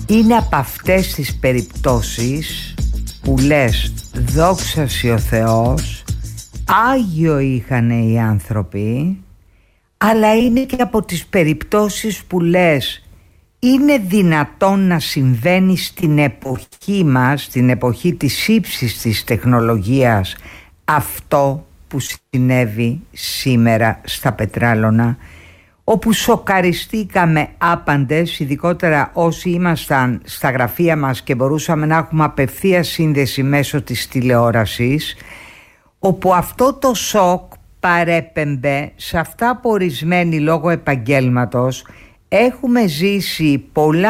είναι από αυτές τις περιπτώσεις που λες δόξα σοι ο Θεός, Άγιο είχανε οι άνθρωποι, αλλά είναι και από τις περιπτώσεις που λες είναι δυνατόν να συμβαίνει στην εποχή μας, στην εποχή της ύψης της τεχνολογίας, αυτό που συνέβη σήμερα στα Πετράλωνα, όπου σοκαριστήκαμε άπαντες, ειδικότερα όσοι ήμασταν στα γραφεία μας και μπορούσαμε να έχουμε απευθείας σύνδεση μέσω της τηλεόρασης, όπου αυτό το σοκ παρέπεμπε σε αυτά που ορισμένοι λόγω επαγγέλματος έχουμε ζήσει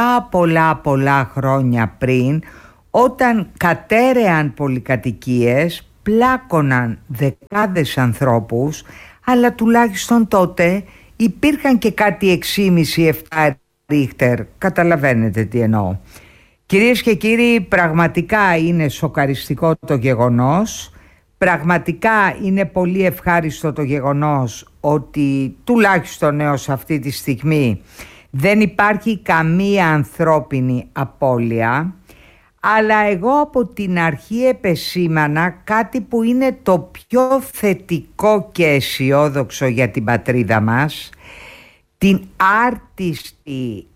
πολλά χρόνια πριν, όταν κατέρεαν πολυκατοικίες, πλάκωναν δεκάδες ανθρώπους, αλλά τουλάχιστον τότε υπήρχαν και κάτι 6,5-7 ρίχτερ. Καταλαβαίνετε τι εννοώ. Κυρίες και κύριοι, πραγματικά είναι σοκαριστικό το γεγονός. Πραγματικά είναι πολύ ευχάριστο το γεγονός ότι τουλάχιστον έως αυτή τη στιγμή δεν υπάρχει καμία ανθρώπινη απώλεια. Αλλά εγώ από την αρχή επεσήμανα κάτι που είναι το πιο θετικό και αισιόδοξο για την πατρίδα μας, την άρτιστη,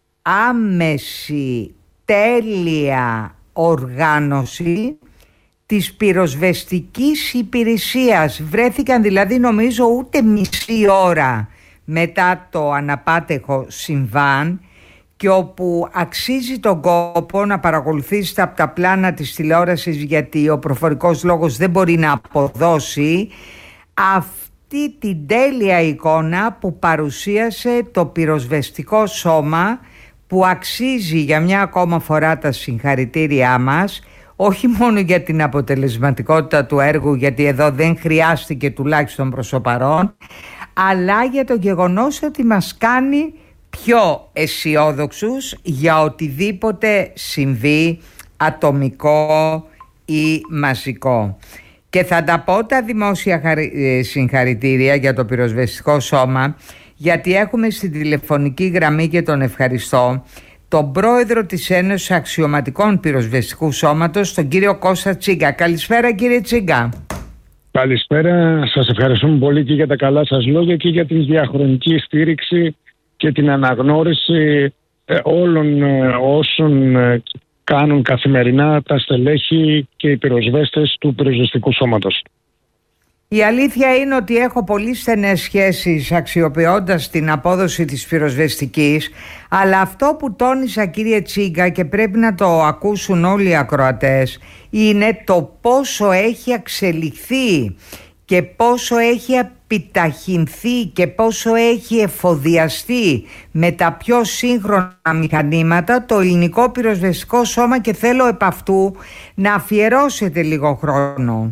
άμεση, τέλεια οργάνωση της πυροσβεστικής υπηρεσίας. Βρέθηκαν δηλαδή νομίζω ούτε μισή ώρα μετά το αναπάτεχο συμβάν, και όπου αξίζει τον κόπο να παρακολουθήσετε από τα πλάνα της τηλεόρασης, γιατί ο προφορικός λόγος δεν μπορεί να αποδώσει αυτή την τέλεια εικόνα που παρουσίασε το πυροσβεστικό σώμα, που αξίζει για μια ακόμα φορά τα συγχαρητήριά μας, όχι μόνο για την αποτελεσματικότητα του έργου, γιατί εδώ δεν χρειάστηκε τουλάχιστον προς το παρόν, αλλά για το γεγονός ότι μας κάνει πιο αισιόδοξους για οτιδήποτε συμβεί ατομικό ή μαζικό. Και θα τα πω τα δημόσια συγχαρητήρια για το πυροσβεστικό σώμα, γιατί έχουμε στην τηλεφωνική γραμμή, και τον ευχαριστώ, τον πρόεδρο της Ένωσης Αξιωματικών Πυροσβεστικού Σώματος, τον κύριο Κώστα Τσίγκα. Καλησπέρα κύριε Τσίγκα. Καλησπέρα, σας ευχαριστούμε πολύ και για τα καλά σας λόγια και για την διαχρονική στήριξη και την αναγνώριση όλων όσων κάνουν καθημερινά τα στελέχη και οι πυροσβέστες του πυροσβεστικού σώματος. Η αλήθεια είναι ότι έχω πολύ στενές σχέσεις αξιοποιώντας την απόδοση της πυροσβεστικής, αλλά αυτό που τόνισα κύριε Τσίγκα, και πρέπει να το ακούσουν όλοι οι ακροατές, είναι το πόσο έχει εξελιχθεί και πόσο έχει επιταχυνθεί και πόσο έχει εφοδιαστεί με τα πιο σύγχρονα μηχανήματα το ελληνικό πυροσβεστικό σώμα, και θέλω επ' αυτού να αφιερώσετε λίγο χρόνο.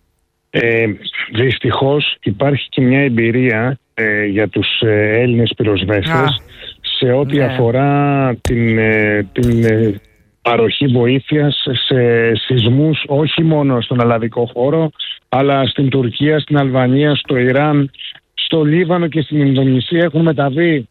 Δυστυχώς υπάρχει και μια εμπειρία για τους Έλληνες πυροσβέστες σε ό,τι αφορά την παροχή βοήθειας σε σεισμούς, όχι μόνο στον ελλαδικό χώρο, αλλά στην Τουρκία, στην Αλβανία, στο Ιράν, στο Λίβανο και στην Ινδονησία. Έχουν μεταβεί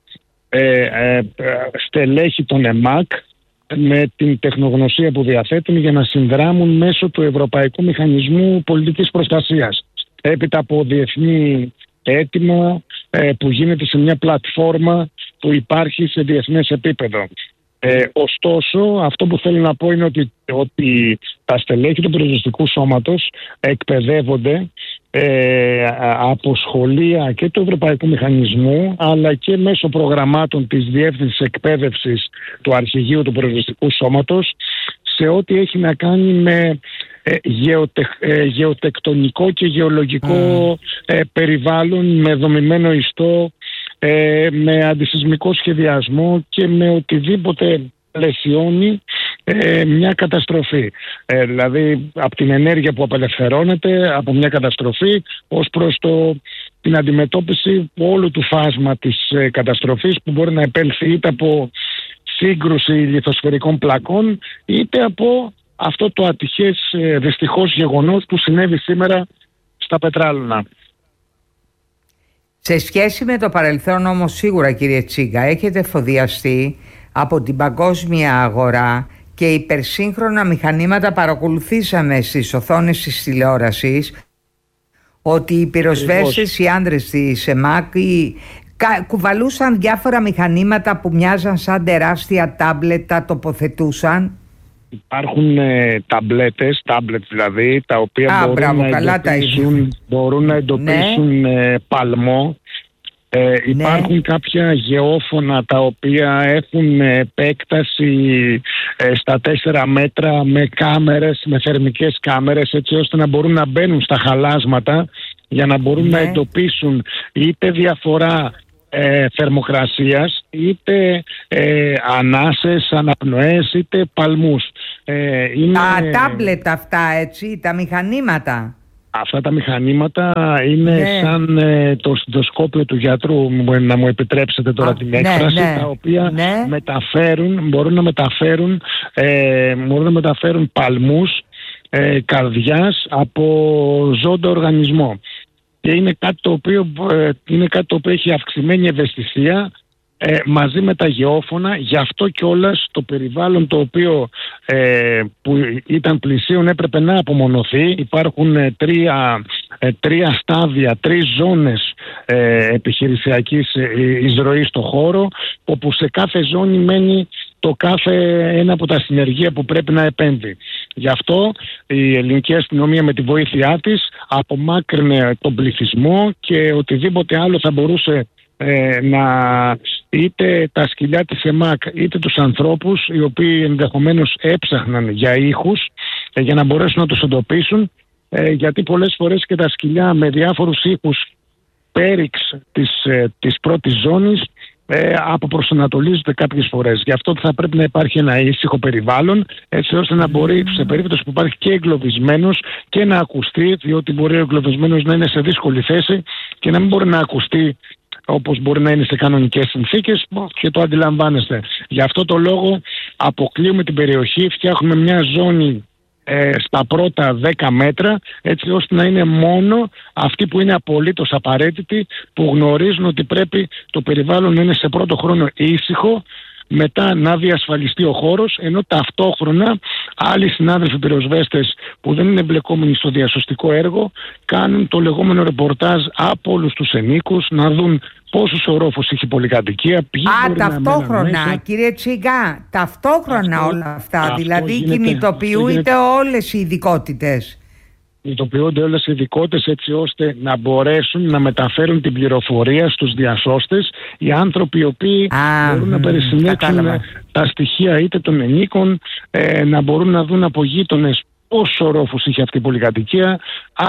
στελέχη των ΕΜΑΚ με την τεχνογνωσία που διαθέτουν για να συνδράμουν μέσω του Ευρωπαϊκού Μηχανισμού Πολιτικής Προστασίας. Έπειτα από διεθνή αίτημα που γίνεται σε μια πλατφόρμα που υπάρχει σε διεθνές επίπεδο. Ωστόσο, αυτό που θέλω να πω είναι ότι τα στελέχη του πυροσβεστικού σώματος εκπαιδεύονται από σχολεία και του Ευρωπαϊκού Μηχανισμού, αλλά και μέσω προγραμμάτων της Διεύθυνσης Εκπαίδευσης του Αρχηγείου του Πυροσβεστικού Σώματος σε ό,τι έχει να κάνει με γεωτεκτονικό και γεωλογικό περιβάλλον, με δομημένο ιστό, με αντισυσμικό σχεδιασμό και με οτιδήποτε πλαισιώνει μια καταστροφή. Δηλαδή από την ενέργεια που απελευθερώνεται από μια καταστροφή ως προς την αντιμετώπιση όλου του φάσμα της καταστροφής, που μπορεί να επέλθει είτε από σύγκρουση λιθοσφαιρικών πλακών είτε από αυτό το ατυχές δυστυχώς γεγονός που συνέβη σήμερα στα Πετράλωνα. Σε σχέση με το παρελθόν όμως, σίγουρα κύριε Τσίγκα, έχετε εφοδιαστεί από την παγκόσμια αγορά και υπερσύγχρονα μηχανήματα παρακολουθήσαμε στις οθόνες της τηλεόρασης ότι οι πυροσβέστες, οι άνδρες της ΕΜΑΚ κουβαλούσαν διάφορα μηχανήματα που μοιάζαν σαν τεράστια τάμπλετ, τα τοποθετούσαν. Υπάρχουν τάμπλετ δηλαδή, τα οποία μπορούν να εντοπίσουν παλμό. Υπάρχουν κάποια γεώφωνα τα οποία έχουν επέκταση στα 4 μέτρα με κάμερες, με θερμικές κάμερες, έτσι ώστε να μπορούν να μπαίνουν στα χαλάσματα για να μπορούν να εντοπίσουν είτε διαφορά θερμοκρασίας, είτε ανάσες, αναπνοές, είτε παλμούς. Τα τάμπλετ αυτά, έτσι, τα μηχανήματα. Αυτά τα μηχανήματα είναι σαν το στετοσκόπιο του γιατρού, να μου επιτρέψετε τώρα την έκφραση, τα οποία μπορούν να μεταφέρουν παλμούς καρδιάς από ζώντα οργανισμό. Και είναι κάτι το οποίο έχει αυξημένη ευαισθησία μαζί με τα γεώφωνα. Γι' αυτό κιόλας το περιβάλλον το οποίο που ήταν πλησίον έπρεπε να απομονωθεί. Υπάρχουν τρία στάδια, 3 ζώνες επιχειρησιακής εισρωής στο χώρο, όπου σε κάθε ζώνη μένει το κάθε ένα από τα συνεργεία που πρέπει να επέμβει. Γι' αυτό η ελληνική αστυνομία με τη βοήθειά της απομάκρυνε τον πληθυσμό και οτιδήποτε άλλο θα μπορούσε είτε τα σκυλιά της ΕΜΑΚ είτε τους ανθρώπους οι οποίοι ενδεχομένως έψαχναν για ήχους για να μπορέσουν να τους εντοπίσουν, γιατί πολλές φορές και τα σκυλιά με διάφορους ήχους πέριξ της πρώτης ζώνης αποπροσανατολίζονται κάποιες φορές. Γι' αυτό θα πρέπει να υπάρχει ένα ήσυχο περιβάλλον, έτσι ώστε να μπορεί σε περίπτωση που υπάρχει και εγκλωβισμένος και να ακουστεί, διότι μπορεί ο εγκλωβισμένος να είναι σε δύσκολη θέση και να μην μπορεί να ακουστεί όπως μπορεί να είναι σε κανονικές συνθήκες, και το αντιλαμβάνεστε. Γι' αυτό το λόγο αποκλείουμε την περιοχή, φτιάχνουμε μια ζώνη στα πρώτα 10 μέτρα, έτσι ώστε να είναι μόνο αυτοί που είναι απολύτως απαραίτητοι, που γνωρίζουν ότι πρέπει το περιβάλλον να είναι σε πρώτο χρόνο ήσυχο, μετά να διασφαλιστεί ο χώρος, ενώ ταυτόχρονα άλλοι συνάδελφοι πυροσβέστες που δεν είναι εμπλεκόμενοι στο διασωστικό έργο κάνουν το λεγόμενο ρεπορτάζ από όλους τους ενίκους, να δουν πόσους ορόφους έχει πολυκατοικία, ποιοι μπορεί ταυτόχρονα, κύριε Τσίγκα, ταυτόχρονα όλα αυτά, δηλαδή κινητοποιούνται όλες οι ειδικότητες. Κινητοποιούνται όλες οι ειδικότητες έτσι ώστε να μπορέσουν να μεταφέρουν την πληροφορία στους διασώστες, οι άνθρωποι οι οποίοι μπορούν να περισυνέξουν τα στοιχεία είτε των ενίκων, να μπορούν να δουν από γείτονες πόσους ορόφους είχε αυτή η πολυκατοικία,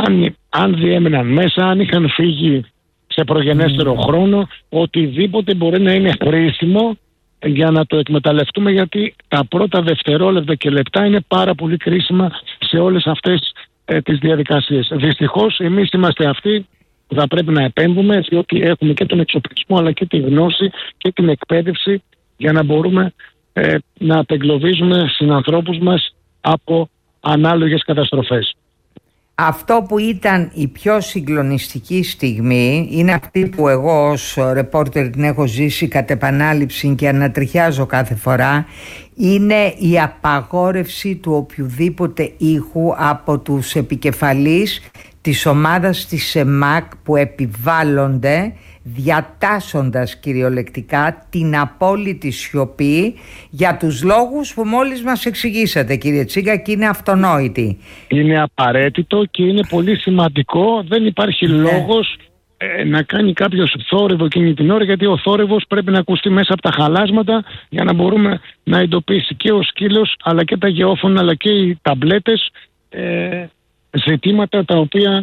αν διέμεναν μέσα, αν είχαν φύγει σε προγενέστερο χρόνο, οτιδήποτε μπορεί να είναι χρήσιμο για να το εκμεταλλευτούμε, γιατί τα πρώτα δευτερόλεπτα και λεπτά είναι πάρα πολύ κρίσιμα σε όλες αυτές τις διαδικασίες. Δυστυχώς εμείς είμαστε αυτοί που θα πρέπει να επέμβουμε, διότι έχουμε και τον εξοπλισμό αλλά και τη γνώση και την εκπαίδευση για να μπορούμε να απεγκλωβίζουμε συνανθρώπους μας από ανάλογες καταστροφές. Αυτό που ήταν η πιο συγκλονιστική στιγμή είναι αυτή που εγώ ως ρεπόρτερ την έχω ζήσει κατ' επανάληψη και ανατριχιάζω κάθε φορά, είναι η απαγόρευση του οποιουδήποτε ήχου από τους επικεφαλείς της ομάδας της ΕΜΑΚ που επιβάλλονται, διατάσσοντας κυριολεκτικά την απόλυτη σιωπή για τους λόγους που μόλις μας εξηγήσατε, κύριε Τσίγκα, και είναι αυτονόητοι. Είναι απαραίτητο και είναι πολύ σημαντικό. Δεν υπάρχει λόγος να κάνει κάποιος θόρυβο εκείνη την ώρα, γιατί ο θόρυβος πρέπει να ακουστεί μέσα από τα χαλάσματα για να μπορούμε να εντοπίσει και ο σκύλος αλλά και τα γεώφωνα αλλά και οι ταμπλέτες ζητήματα τα οποία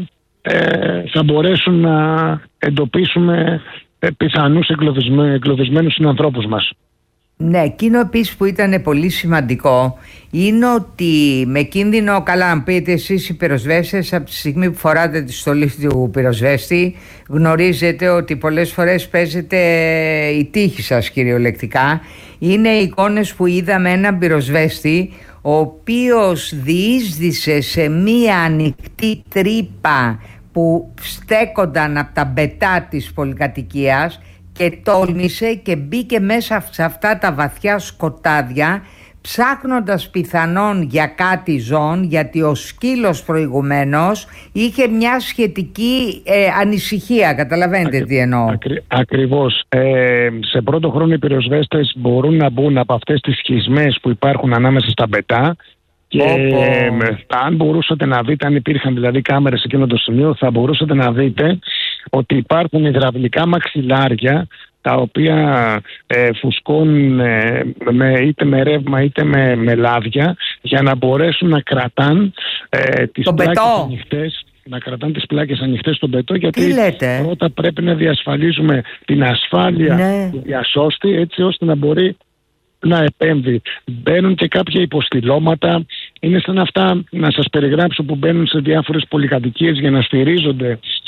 θα μπορέσουν να εντοπίσουμε πιθανούς εγκλωβισμένους συνανθρώπους μας. Ναι, εκείνο επίσης που ήταν πολύ σημαντικό είναι ότι με κίνδυνο, καλά να πείτε εσείς οι πυροσβέστες, από τη στιγμή που φοράτε τη στολή του πυροσβέστη γνωρίζετε ότι πολλές φορές παίζετε η τύχη σας κυριολεκτικά. Είναι εικόνες που είδαμε έναν πυροσβέστη ο οποίος διείσδησε σε μία ανοιχτή τρύπα που στέκονταν από τα μπετά της πολυκατοικίας και τόλμησε και μπήκε μέσα σε αυτά τα βαθιά σκοτάδια, ψάχνοντας πιθανόν για κάτι ζών, γιατί ο σκύλος προηγουμένως είχε μια σχετική ανησυχία. Καταλαβαίνετε τι εννοώ. Ακριβώς. Σε πρώτο χρόνο οι πυροσβέστες μπορούν να μπουν από αυτές τις σχισμές που υπάρχουν ανάμεσα στα μπετά και αν μπορούσατε να δείτε, αν υπήρχαν δηλαδή κάμερες σε εκείνο το σημείο, θα μπορούσατε να δείτε ότι υπάρχουν υδραυλικά μαξιλάρια τα οποία φουσκώνουν είτε με ρεύμα είτε με λάδια για να μπορέσουν να κρατάνε τις πλάκες ανοιχτές. Να κρατάνε τις πλάκες ανοιχτές στον πετό, γιατί πρώτα πρέπει να διασφαλίζουμε την ασφάλεια του διασώστη, έτσι ώστε να μπορεί να επέμβει. Μπαίνουν και κάποια υποστηλώματα, είναι σαν αυτά, να σας περιγράψω, που μπαίνουν σε διάφορες πολυκατοικίες για να στηρίζονται